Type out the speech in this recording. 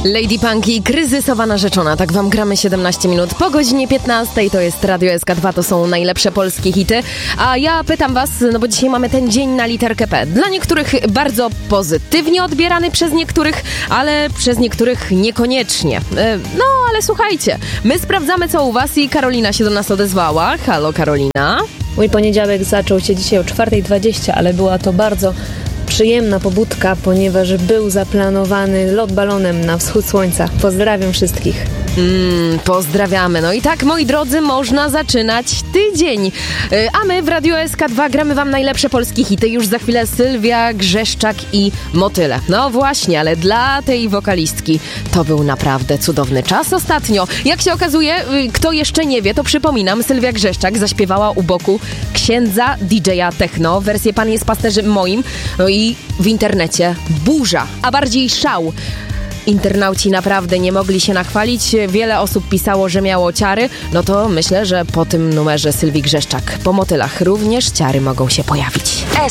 Lady Punk i kryzysowa narzeczona. Tak wam gramy 17 minut po godzinie 15. To jest Radio SK2, to są najlepsze polskie hity. A ja pytam was, no bo dzisiaj mamy ten dzień na literkę P. Dla niektórych bardzo pozytywnie odbierany, przez niektórych, ale przez niektórych niekoniecznie. No, ale słuchajcie, my sprawdzamy co u was i Karolina się do nas odezwała. Halo, Karolina. Mój poniedziałek zaczął się dzisiaj o 4:20, ale była to bardzo przyjemna pobudka, ponieważ był zaplanowany lot balonem na wschód słońca. Pozdrawiam wszystkich. Pozdrawiamy. No i tak, moi drodzy, można zaczynać tydzień. A my w Radio SK2 gramy wam najlepsze polskie hity. Już za chwilę Sylwia Grzeszczak i Motyle. No właśnie, ale dla tej wokalistki to był naprawdę cudowny czas ostatnio. Jak się okazuje, kto jeszcze nie wie, to przypominam, Sylwia Grzeszczak zaśpiewała u boku księdza DJ-a techno. Wersję Pan jest pasterzem moim. No i w internecie burza, a bardziej szał. Internauci naprawdę nie mogli się nachwalić. Wiele osób pisało, że miało ciary. No to myślę, że po tym numerze Sylwii Grzeszczak po Motylach również ciary mogą się pojawić.